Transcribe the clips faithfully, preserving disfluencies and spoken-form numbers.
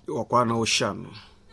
wakwana oshano.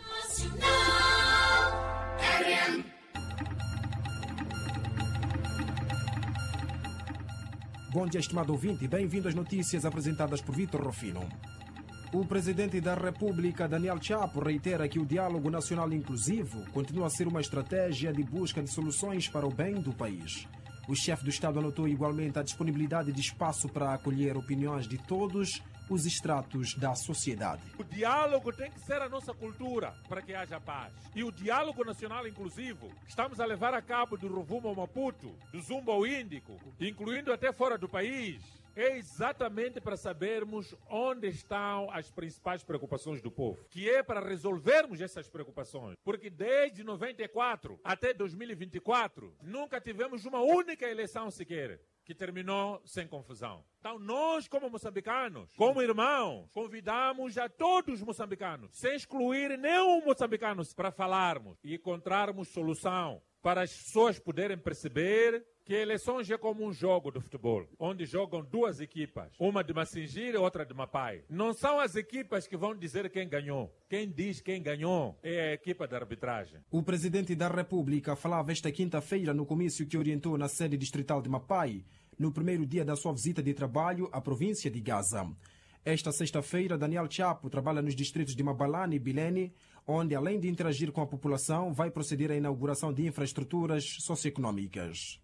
Bom dia, estimado ouvinte. Bem-vindo às notícias apresentadas por Vitor Rufino. O presidente da República, Daniel Chapo, reitera que o diálogo nacional inclusivo continua a ser uma estratégia de busca de soluções para o bem do país. O chefe do Estado anotou igualmente a disponibilidade de espaço para acolher opiniões de todos os estratos da sociedade. O diálogo tem que ser a nossa cultura para que haja paz. E o diálogo nacional inclusivo estamos a levar a cabo do Rovuma ao Maputo, do Zumba ao Índico, incluindo até fora do país. É exatamente para sabermos onde estão as principais preocupações do povo, que é para resolvermos essas preocupações. Porque desde noventa e quatro até dois mil e vinte e quatro, nunca tivemos uma única eleição sequer que terminou sem confusão. Então nós, como moçambicanos, como irmãos, convidamos a todos os moçambicanos, sem excluir nenhum moçambicano, para falarmos e encontrarmos solução para as pessoas poderem perceber que eleições é como um jogo de futebol, onde jogam duas equipas, uma de Massingira e outra de Mapai. Não são as equipas que vão dizer quem ganhou. Quem diz quem ganhou é a equipa de arbitragem. O presidente da República falava esta quinta-feira no comício que orientou na sede distrital de Mapai, no primeiro dia da sua visita de trabalho à província de Gaza. Esta sexta-feira, Daniel Chapo trabalha nos distritos de Mabalane e Bilene, onde, além de interagir com a população, vai proceder à inauguração de infraestruturas socioeconômicas.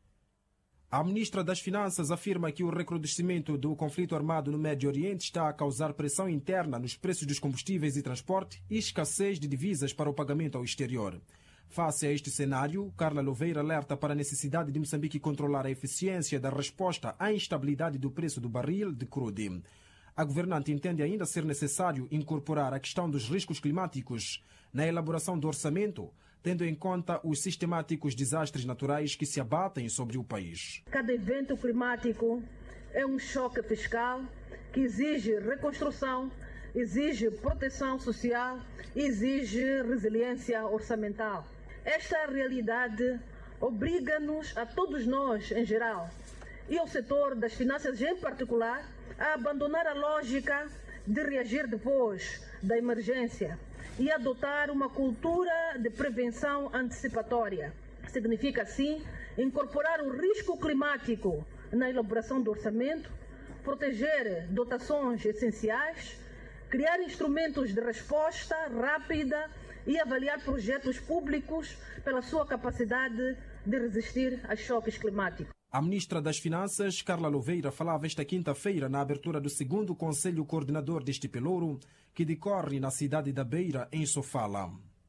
A ministra das Finanças afirma que o recrudescimento do conflito armado no Médio Oriente está a causar pressão interna nos preços dos combustíveis e transporte e escassez de divisas para o pagamento ao exterior. Face a este cenário, Carla Louveira alerta para a necessidade de Moçambique controlar a eficiência da resposta à instabilidade do preço do barril de crudo. A governante entende ainda ser necessário incorporar a questão dos riscos climáticos na elaboração do orçamento, tendo em conta os sistemáticos desastres naturais que se abatem sobre o país. Cada evento climático é um choque fiscal que exige reconstrução, exige proteção social, exige resiliência orçamental. Esta realidade obriga-nos, a todos nós em geral, e ao setor das finanças em particular, a abandonar a lógica de reagir depois da emergência e adotar uma cultura de prevenção antecipatória. Significa, assim, incorporar o risco climático na elaboração do orçamento, proteger dotações essenciais, criar instrumentos de resposta rápida e avaliar projetos públicos pela sua capacidade de resistir a choques climáticos. A ministra das Finanças, Carla Louveira, falava esta quinta-feira na abertura do segundo Conselho Coordenador deste pelouro, que decorre na cidade da Beira, em Sofala.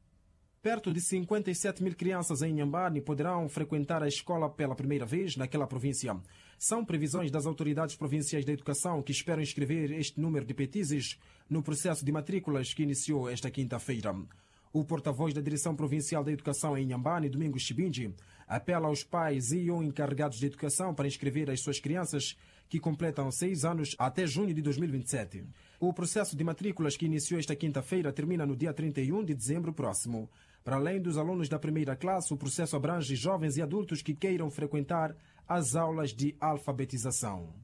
Perto de cinquenta e sete mil crianças em Inhambane poderão frequentar a escola pela primeira vez naquela província. São previsões das autoridades provinciais da educação, que esperam inscrever este número de petizes no processo de matrículas que iniciou esta quinta-feira. O porta-voz da Direção Provincial da Educação em Inhambane, Domingos Chibinji, apela aos pais e ou encarregados de educação para inscrever as suas crianças que completam seis anos até junho de dois mil e vinte e sete. O processo de matrículas que iniciou esta quinta-feira termina no dia trinta e um de dezembro próximo. Para além dos alunos da primeira classe, o processo abrange jovens e adultos que queiram frequentar as aulas de alfabetização.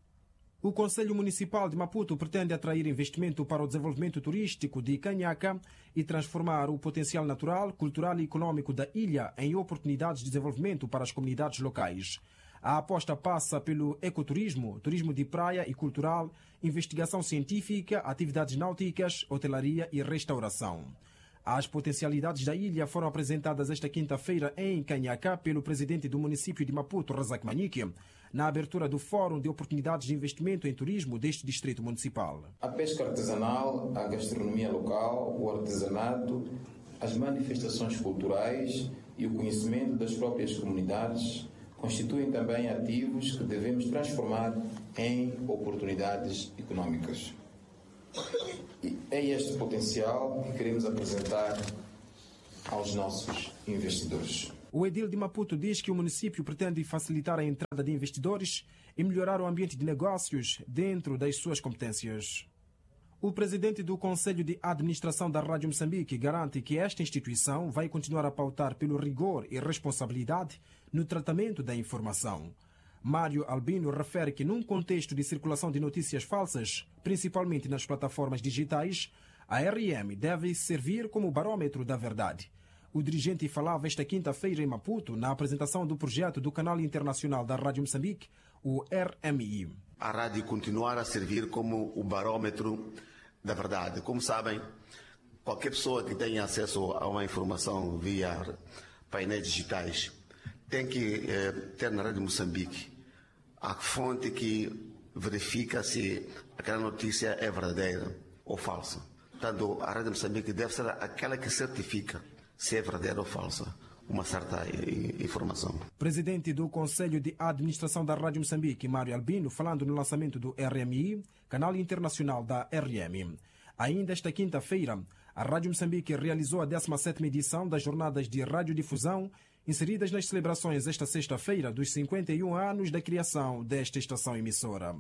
O Conselho Municipal de Maputo pretende atrair investimento para o desenvolvimento turístico de Canhaca e transformar o potencial natural, cultural e econômico da ilha em oportunidades de desenvolvimento para as comunidades locais. A aposta passa pelo ecoturismo, turismo de praia e cultural, investigação científica, atividades náuticas, hotelaria e restauração. As potencialidades da ilha foram apresentadas esta quinta-feira em Canhaca pelo presidente do município de Maputo, Razak Manique, na abertura do Fórum de Oportunidades de Investimento em Turismo deste distrito municipal. A pesca artesanal, a gastronomia local, o artesanato, as manifestações culturais e o conhecimento das próprias comunidades constituem também ativos que devemos transformar em oportunidades econômicas. E é este potencial que queremos apresentar aos nossos investidores. O edil de Maputo diz que o município pretende facilitar a entrada de investidores e melhorar o ambiente de negócios dentro das suas competências. O presidente do Conselho de Administração da Rádio Moçambique garante que esta instituição vai continuar a pautar pelo rigor e responsabilidade no tratamento da informação. Mário Albino refere que, num contexto de circulação de notícias falsas, principalmente nas plataformas digitais, A R M deve servir como barômetro da verdade. O dirigente falava esta quinta-feira em Maputo na apresentação do projeto do Canal Internacional da Rádio Moçambique, o R M I. A rádio continuar a servir como o barômetro da verdade. Como sabem, qualquer pessoa que tenha acesso a uma informação via painéis digitais tem que eh, ter na Rádio Moçambique a fonte que verifica se aquela notícia é verdadeira ou falsa. Portanto, a Rádio Moçambique deve ser aquela que certifica se é verdadeira ou falsa uma certa informação. Presidente do Conselho de Administração da Rádio Moçambique, Mário Albino, falando no lançamento do R M I, canal internacional da R M. Ainda esta quinta-feira, a Rádio Moçambique realizou a décima sétima edição das Jornadas de Radiodifusão, inseridas nas celebrações esta sexta-feira dos cinquenta e um anos da criação desta estação emissora.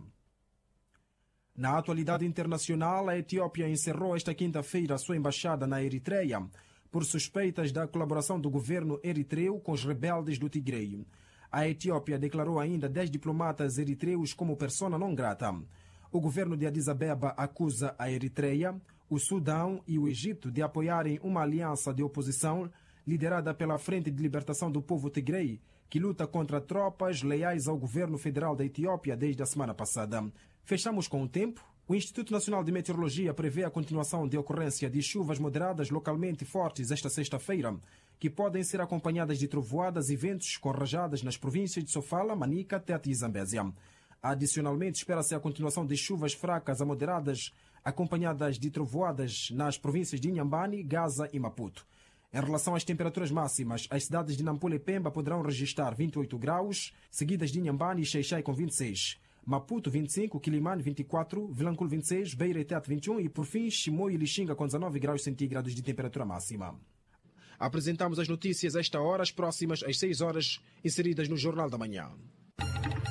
Na atualidade internacional, a Etiópia encerrou esta quinta-feira a sua embaixada na Eritreia por suspeitas da colaboração do governo eritreu com os rebeldes do Tigre. A Etiópia declarou ainda dez diplomatas eritreus como persona não grata. O governo de Addis Abeba acusa a Eritreia, o Sudão e o Egito de apoiarem uma aliança de oposição liderada pela Frente de Libertação do Povo Tigrei, que luta contra tropas leais ao governo federal da Etiópia desde a semana passada. Fechamos com o tempo. O Instituto Nacional de Meteorologia prevê a continuação de ocorrência de chuvas moderadas localmente fortes esta sexta-feira, que podem ser acompanhadas de trovoadas e ventos com rajadas nas províncias de Sofala, Manica, Tete e Zambésia. Adicionalmente, espera-se a continuação de chuvas fracas a moderadas, acompanhadas de trovoadas nas províncias de Inhambane, Gaza e Maputo. Em relação às temperaturas máximas, as cidades de Nampula e Pemba poderão registrar vinte e oito graus, seguidas de Inhambane e Xai-Xai com vinte e seis. Maputo vinte e cinco, Quilimane vinte e quatro, Vilanculo vinte e seis, Beira e Tete vinte e um e, por fim, Chimoio e Lixinga com dezanove graus centígrados de temperatura máxima. Apresentamos as notícias a esta hora, as próximas às seis horas, inseridas no Jornal da Manhã.